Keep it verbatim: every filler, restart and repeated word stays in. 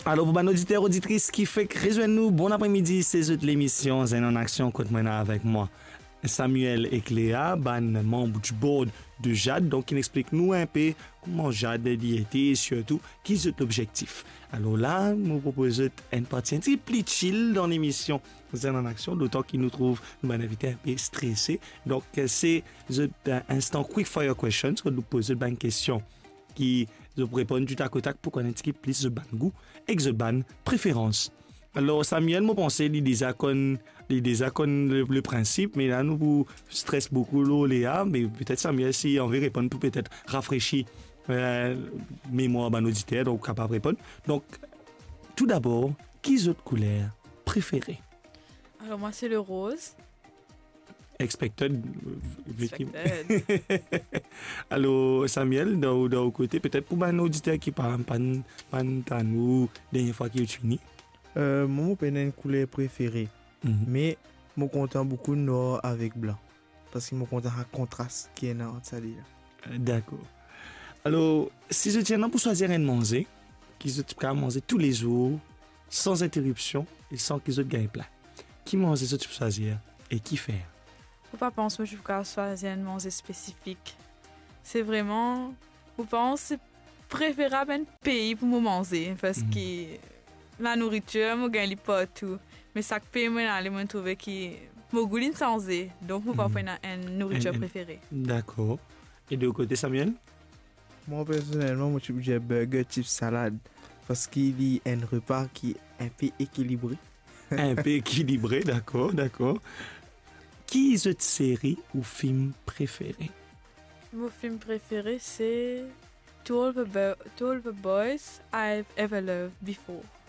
Alors, pour nos auditeurs, auditrices qui fait que rejoignez-nous, bon après-midi, c'est l'émission Zen en Action, côté maintenant avec moi. Samuel et Cléa, ban membre du board de Jade, donc il explique nous un peu comment Jade était et surtout qui est l'objectif. Alors là, nous proposons une partie un petit peu plus chill dans l'émission Zen en Action, d'autant qu'il nous trouve nous un invité un peu stressé. Donc c'est un instant quick fire questions, que nous posons une question qui nous répond du tac au tac pour qu'on ait un petit peu plus de ban goût et de ban préférence. Alors, Samuel, moi, pensais qu'il déjà qu'on déjà qu'on le, le principe, mais là, nous stresse beaucoup l'eau, Léa, mais peut-être Samuel, si on veut répondre, pour peut-être rafraîchir euh, mémoire à nos auditeurs, donc capable de répondre. Donc, tout d'abord, qui est votre couleur préférée? Alors, moi, c'est le rose. Expected. Expected. Alors, Samuel, d'un de côté, peut-être pour un auditeur qui parle pas de nous, dernière fois qu'il est fini. Euh, moi, j'ai une couleur préférée. Mm-hmm. Mais je suis content beaucoup noir avec blanc. Parce que je suis content du contraste qui est dans ça. D'accord. Alors, si je tiens pour choisir un manger, qui je peux manger tous les jours, sans interruption et sans qu'ils se gagnent plat, qui mange ce que tu peux choisir et qui faire? Faut pas penser que je peux choisir un manger spécifique. C'est vraiment, je pense, c'est préférable un pays pour me manger. Parce mm-hmm. que la nourriture, je gagne pas tout. Mais ça peut me trouver que mon goût est changé. Donc, je vais mm. faire une nourriture préférée. D'accord. Et de l'autre côté, Samuel? Moi, personnellement, je suis burger, chips, salade. Parce qu'il y a un repas qui est un peu équilibré. Un peu équilibré, d'accord, d'accord. Qui est votre série ou film préféré? Mon film préféré, c'est To All the, Bo- To All the Boys I've Ever Loved Before.